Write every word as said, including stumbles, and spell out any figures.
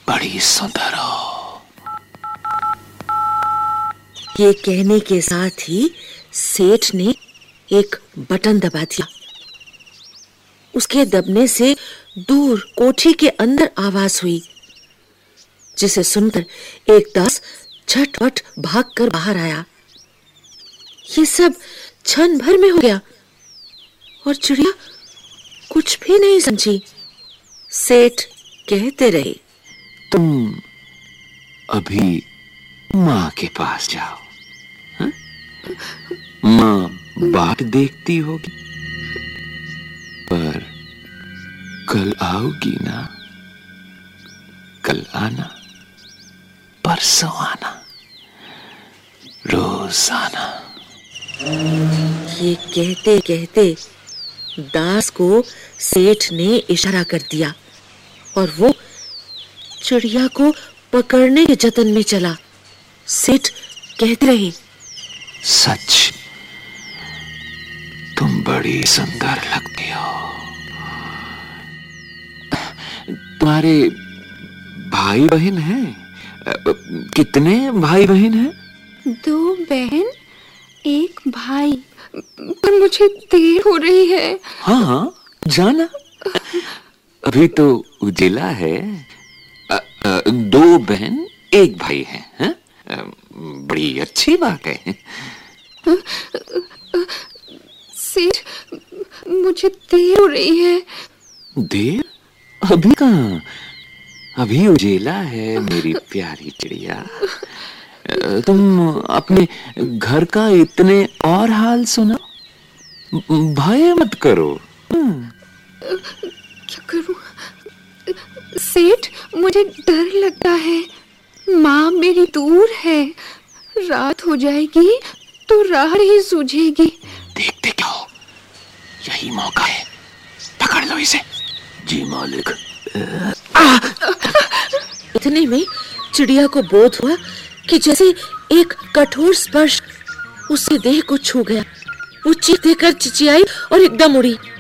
बड़ी सुंदर हो। ये कहने के साथ ही सेठ ने एक बटन दबा दिया। उसके दबने से दूर कोठी के अंदर आवाज हुई, जिसे सुनकर एक दास झटपट भागकर बाहर आया। ये सब क्षण भर में हो गया और चिड़िया कुछ भी नहीं समझी। सेठ कहते रहे, तुम अभी माँ के पास जाओ। हा? माँ बाट देखती होगी, पर कल आओगी ना? कल आना, परसों आना, रोज आना। ये कहते कहते दास को सेठ ने इशारा कर दिया और वो चिड़िया को पकड़ने के जतन में चला। सेठ कहते रहे, सच तुम बड़ी सुंदर लगती हो। तुम्हारे भाई बहन हैं? कितने भाई बहन हैं? दो बहन एक भाई, पर मुझे देर हो रही है। हाँ हाँ जाना, अभी तो उजिला है। आ, आ, दो बहन एक भाई है, है? आ, बड़ी अच्छी बात है। सेठ, मुझे देर हो रही है। देर? अभी कहाँ, अभी उजिला है मेरी प्यारी चिड़िया। तुम अपने घर का इतने और हाल सुना, भय मत करो। क्या करूं? सेठ, मुझे डर लगता है। माँ मेरी दूर है, रात हो जाएगी तो राह नहीं सूझेगी। देखते क्या हो, यही मौका है, पकड़ लो इसे। जी मालिक। इतने में चिड़िया को बोध हुआ कि जैसे एक कठोर स्पर्श उसके देह को छू गया। वो चीख देकर चिचियाई और एकदम उड़ी।